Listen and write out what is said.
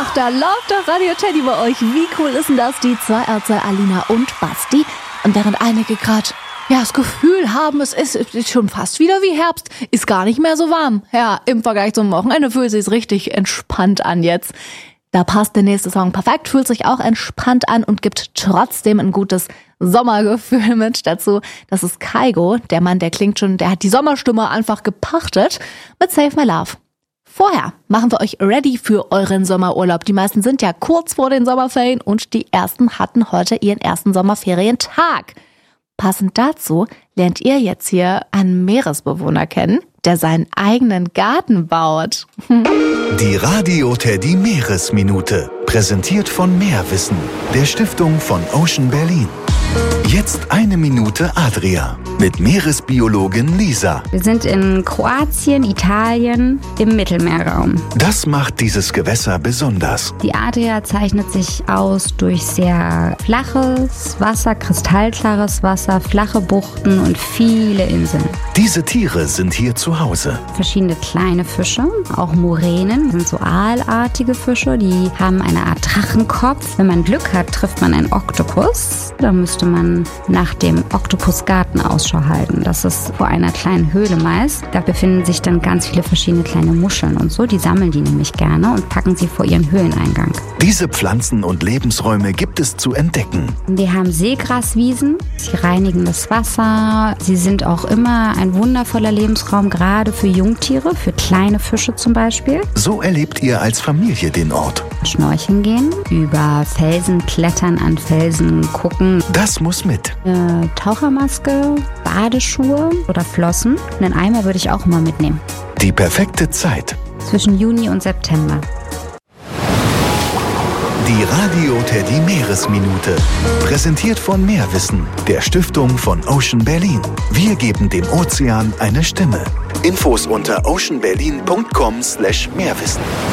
Da läuft doch Radio Teddy bei euch. Wie cool ist denn das? Die zwei Ärzte Alina und Basti. Und während einige gerade das Gefühl haben, es ist schon fast wieder wie Herbst, ist gar nicht mehr so warm. Ja, im Vergleich zum Wochenende fühlt es sich richtig entspannt an jetzt. Da passt der nächste Song perfekt, fühlt sich auch entspannt an und gibt trotzdem ein gutes Sommergefühl mit dazu. Das ist Kygo, der Mann, der hat die Sommerstimme einfach gepachtet mit Save My Love. Vorher machen wir euch ready für euren Sommerurlaub. Die meisten sind ja kurz vor den Sommerferien und die ersten hatten heute ihren ersten Sommerferientag. Passend dazu lernt ihr jetzt hier einen Meeresbewohner kennen, der seinen eigenen Garten baut. Die Radio Teddy Meeresminute, präsentiert von Meerwissen, der Stiftung von Ocean Berlin. Jetzt 1 Minute Adria mit Meeresbiologin Lisa. Wir sind in Kroatien, Italien, im Mittelmeerraum. Das macht dieses Gewässer besonders. Die Adria zeichnet sich aus durch sehr flaches Wasser, kristallklares Wasser, flache Buchten und viele Inseln. Diese Tiere sind hier zu Hause. Verschiedene kleine Fische, auch Muränen, sind so aalartige Fische, die haben eine Art Drachenkopf. Wenn man Glück hat, trifft man einen Oktopus. Da müsste man nach dem Oktopusgarten Ausschau halten. Das ist vor einer kleinen Höhle meist. Da befinden sich dann ganz viele verschiedene kleine Muscheln und so. Die sammeln die nämlich gerne und packen sie vor ihren Höhleneingang. Diese Pflanzen und Lebensräume gibt es zu entdecken. Die haben Seegraswiesen. Sie reinigen das Wasser. Sie sind auch immer ein wundervoller Lebensraum, gerade für Jungtiere, für kleine Fische zum Beispiel. So erlebt ihr als Familie den Ort. Schnorcheln gehen, über Felsen klettern, an Felsen gucken. Das muss mit. Eine Tauchermaske, Badeschuhe oder Flossen. Einen Eimer würde ich auch immer mitnehmen. Die perfekte Zeit. Zwischen Juni und September. Die Radio Teddy Meeresminute, präsentiert von Meerwissen, der Stiftung von Ocean Berlin. Wir geben dem Ozean eine Stimme. Infos unter oceanberlin.com/Meerwissen.